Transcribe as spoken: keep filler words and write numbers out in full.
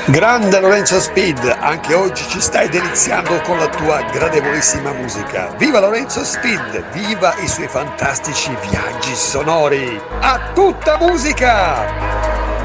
Grande Lorenzo Speed, anche oggi ci stai deliziando con la tua gradevolissima musica. Viva Lorenzo Speed, viva i suoi fantastici viaggi sonori. A tutta musica!